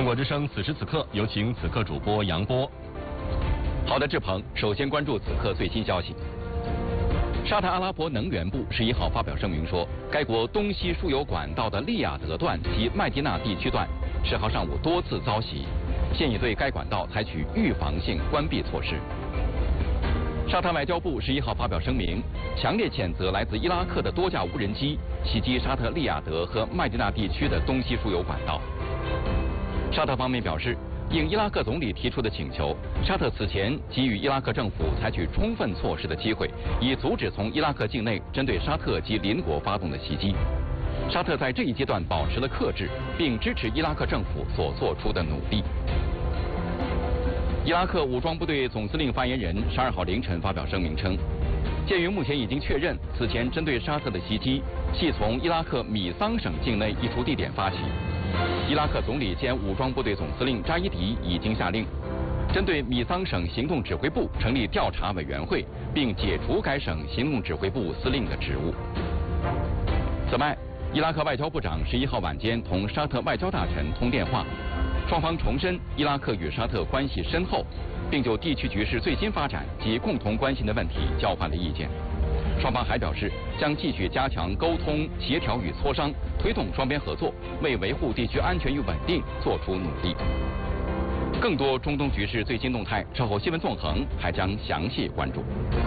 中国之声此时此刻，有请此刻主播杨波。 好的，志鹏，首先关注此刻最新消息。沙特阿拉伯能源部11号发表声明说，该国东西输油管道的利雅得段及麦地那地区段10号上午多次遭袭，现已对该管道采取预防性关闭措施。沙特外交部11号发表声明，强烈谴责来自伊拉克的多架无人机袭击沙特利雅得和麦地那地区的东西输油管道。沙特方面表示，应伊拉克总理提出的请求，沙特此前给予伊拉克政府采取充分措施的机会，以阻止从伊拉克境内针对沙特及邻国发动的袭击。沙特在这一阶段保持了克制，并支持伊拉克政府所做出的努力。伊拉克武装部队总司令发言人12号凌晨发表声明称，鉴于目前已经确认此前针对沙特的袭击系从伊拉克米桑省境内一处地点发起，伊拉克总理兼武装部队总司令扎伊迪已经下令，针对米桑省行动指挥部成立调查委员会，并解除该省行动指挥部司令的职务。此外，伊拉克外交部长11号晚间同沙特外交大臣通电话，双方重申伊拉克与沙特关系深厚，并就地区局势最新发展及共同关心的问题交换了意见。双方还表示将继续加强沟通、协调与磋商，推动双边合作，为维护地区安全与稳定做出努力。更多中东局势最新动态，稍后新闻纵横还将详细关注。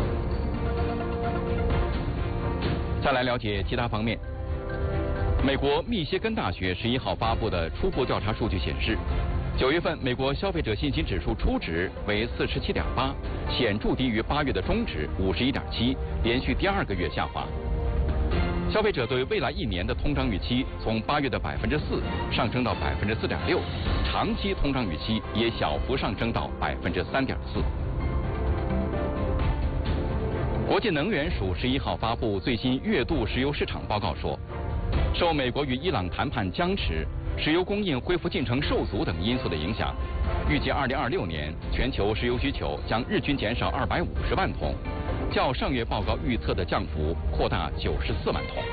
再来了解其他方面。美国密歇根大学11号发布的初步调查数据显示，9月份美国消费者信心指数初值为47.8，显著低于8月的中值51.7，连续第2个月下滑。消费者对未来1年的通胀预期从8月的4%上升到4.6%，长期通胀预期也小幅上升到3.4%。国际能源署11号发布最新月度石油市场报告说，受美国与伊朗谈判僵持、石油供应恢复进程受阻等因素的影响，预计2026年全球石油需求将日均减少250万桶，较上月报告预测的降幅扩大94万桶。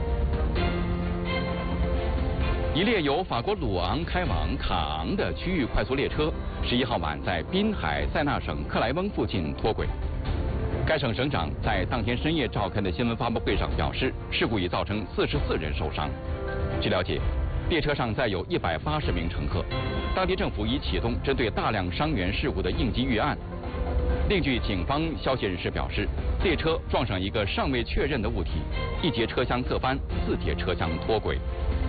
一列由法国鲁昂开往卡昂的区域快速列车11号晚在滨海塞纳省克莱翁附近脱轨。该省省长在当天深夜召开的新闻发布会上表示，事故已造成44人受伤。据了解，列车上载有180名乘客，当地政府已启动针对大量伤员事故的应急预案。另据警方消息人士表示，列车撞上一个尚未确认的物体，1节车厢侧翻，4节车厢脱轨。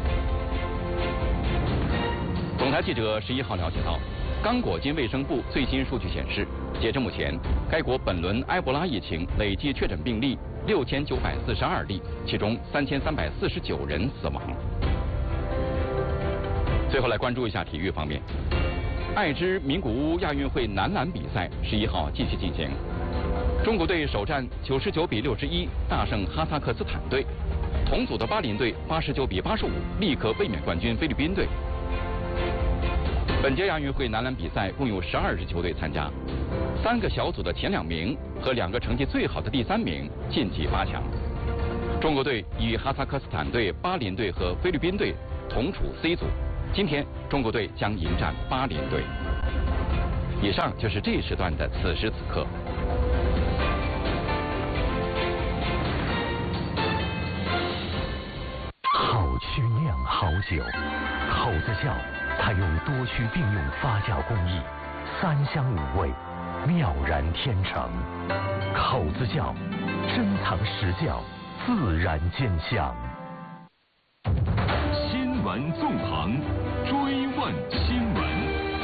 总台记者11号了解到，刚果金卫生部最新数据显示，截至目前，该国本轮埃博拉疫情累计确诊病例6942例，其中3349人死亡。最后来关注一下体育方面，爱知名古屋亚运会男篮比赛11号继续进行，中国队首战99比61大胜哈萨克斯坦队，同组的巴林队89比85力克卫冕冠军菲律宾队。本届亚运会男篮比赛共有12支球队参加，3个小组的前2名和2个成绩最好的第3名晋级8强。中国队与哈萨克斯坦队、巴林队和菲律宾队同处 C 组，今天中国队将迎战巴林队。以上就是这一时段的此时此刻。 好曲酿好酒，口子窖采用多区并用发酵工艺，3香5味，妙然天成。口子窖，珍藏实窖，自然兼香。 新闻纵横，追问新闻。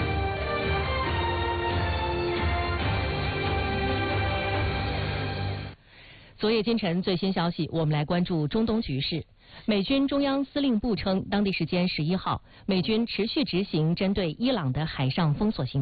昨夜今晨最新消息，我们来关注中东局势。美军中央司令部称，当地时间11号，美军持续执行针对伊朗的海上封锁行动。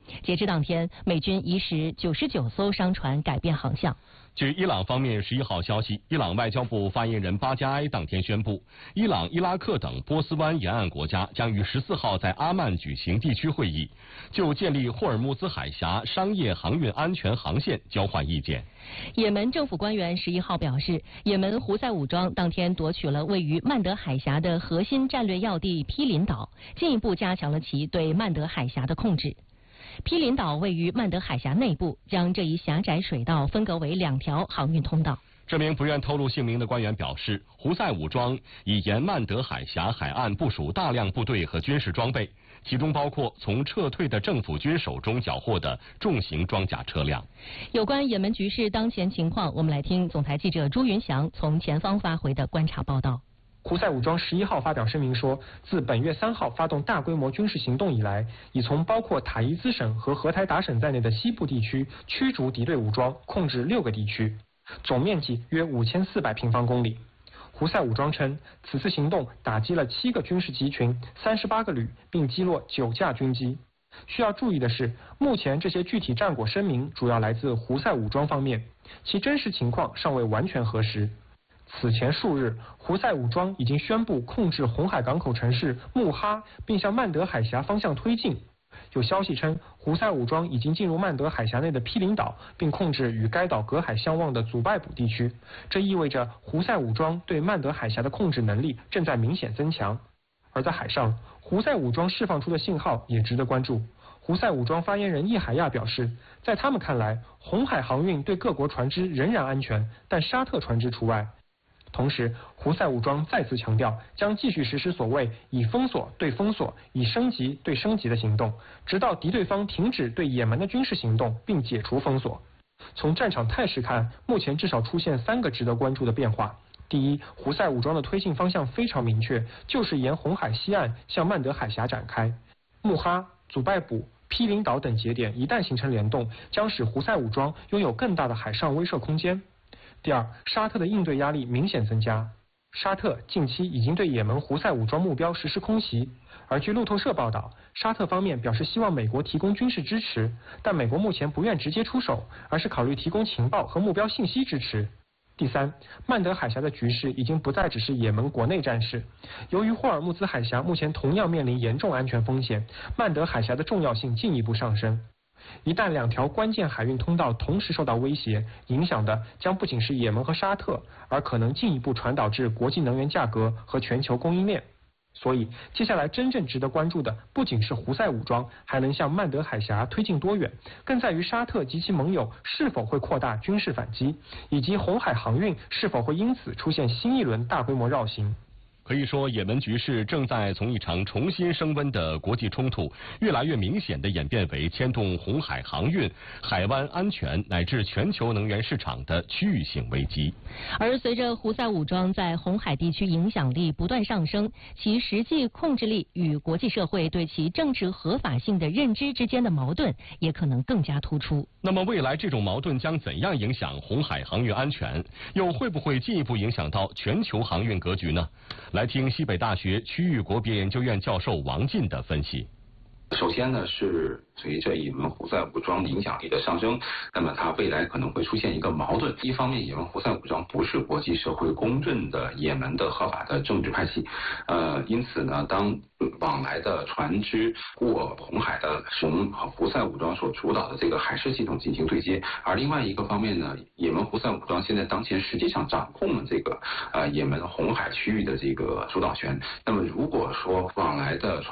截至当天，美军已使99艘商船改变航向。 据伊朗方面11号消息，伊朗外交部发言人巴加埃当天宣布，伊朗、伊拉克等波斯湾沿岸国家将于14号在阿曼举行地区会议，就建立霍尔木兹海峡商业航运安全航线交换意见。 也门政府官员11号表示，也门胡塞武装当天夺取了位于曼德海峡的核心战略要地毗邻岛，进一步加强了其对曼德海峡的控制。毗邻岛位于曼德海峡内部，将这一狭窄水道分隔为2条航运通道。 这名不愿透露姓名的官员表示，胡塞武装已沿曼德海峡海岸部署大量部队和军事装备，其中包括从撤退的政府军手中缴获的重型装甲车辆。 有关也门局势当前情况，我们来听总台记者朱云祥从前方发回的观察报道。 胡塞武装11号发表声明说，自本月3号发动大规模军事行动以来，已从包括塔伊兹省和荷台达省在内的西部地区驱逐敌对武装，控制6个地区，总面积约5400平方公里。胡塞武装称，此次行动打击了7个军事集群、38个旅，并击落9架军机。需要注意的是，目前这些具体战果声明主要来自胡塞武装方面，其真实情况尚未完全核实。此前数日，胡塞武装已经宣布控制红海港口城市穆哈，并向曼德海峡方向推进。有消息称，胡塞武装已经进入曼德海峡内的毗邻岛，并控制与该岛隔海相望的祖拜卜地区。这意味着胡塞武装对曼德海峡的控制能力正在明显增强。而在海上，胡塞武装释放出的信号也值得关注。胡塞武装发言人易海亚表示，在他们看来，红海航运对各国船只仍然安全，但沙特船只除外。同时，胡塞武装再次强调，将继续实施所谓以封锁对封锁、以升级对升级的行动，直到敌对方停止对也门的军事行动并解除封锁。从战场态势看，目前至少出现3个值得关注的变化。第一，胡塞武装的推进方向非常明确，就是沿红海西岸向曼德海峡展开。穆哈、祖拜卜、毗邻岛等节点一旦形成联动，将使胡塞武装拥有更大的海上威慑空间。第二，沙特的应对压力明显增加。沙特近期已经对也门胡塞武装目标实施空袭，而据路透社报道，沙特方面表示希望美国提供军事支持，但美国目前不愿直接出手，而是考虑提供情报和目标信息支持。第三，曼德海峡的局势已经不再只是也门国内战事，由于霍尔木兹海峡目前同样面临严重安全风险，曼德海峡的重要性进一步上升。一旦2条关键海运通道同时受到威胁，影响的将不仅是也门和沙特，而可能进一步传导至国际能源价格和全球供应链。所以，接下来真正值得关注的不仅是胡塞武装还能向曼德海峡推进多远，更在于沙特及其盟友是否会扩大军事反击，以及红海航运是否会因此出现新一轮大规模绕行。 可以说，也门局势正在从一场重新升温的国际冲突，越来越明显地演变为牵动红海航运、海湾安全乃至全球能源市场的区域性危机。 而随着胡塞武装在红海地区影响力不断上升，其实际控制力与国际社会对其政治合法性的认知之间的矛盾也可能更加突出。 那么，未来这种矛盾将怎样影响红海航运安全？又会不会进一步影响到全球航运格局呢？来听西北大学区域国别研究院教授王进的分析。 首先呢，是随着也门胡塞武装影响力的上升，那么它未来可能会出现一个矛盾。一方面，也门胡塞武装不是国际社会公认的也门的合法的政治派系，因此呢，当往来的船只过红海的从胡塞武装所主导的这个海事系统进行对接，而另外一个方面呢，也门胡塞武装现在当前实际上掌控了这个也门红海区域的这个主导权。那么如果说往来的